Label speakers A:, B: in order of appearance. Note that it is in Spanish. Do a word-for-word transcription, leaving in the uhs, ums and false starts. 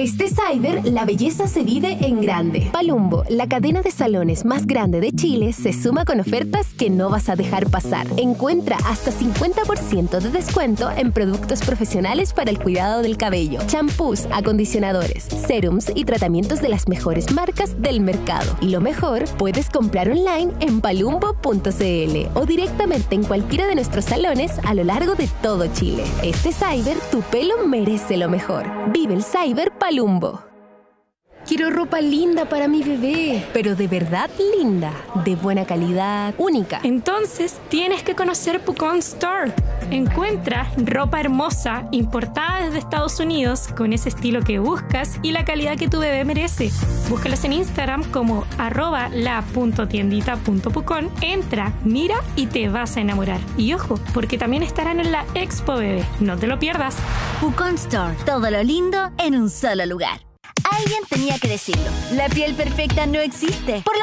A: Este Cyber, la belleza se vive en grande. Palumbo, la cadena de salones más grande de Chile, se suma con ofertas que no vas a dejar pasar. Encuentra hasta cincuenta por ciento de descuento en productos profesionales para el cuidado del cabello, champús, acondicionadores, serums y tratamientos de las mejores marcas del mercado. Y lo mejor, puedes comprar online en palumbo punto c l o directamente en cualquiera de nuestros salones a lo largo de todo Chile. Este Cyber, tu pelo merece lo mejor. Vive el Cyber Palumbo. Quiero ropa linda para mi bebé, pero de verdad linda, de buena calidad, única.
B: Entonces tienes que conocer Pucón Store. Encuentra ropa hermosa, importada desde Estados Unidos, con ese estilo que buscas y la calidad que tu bebé merece. Búscalos en Instagram como arroba la punto tiendita punto pucón. Entra, mira y te vas a enamorar. Y ojo, porque también estarán en la Expo Bebé. No te lo pierdas.
C: Pucón Store. Todo lo lindo en un solo lugar. Alguien tenía que decirlo. La piel perfecta no existe. Por lo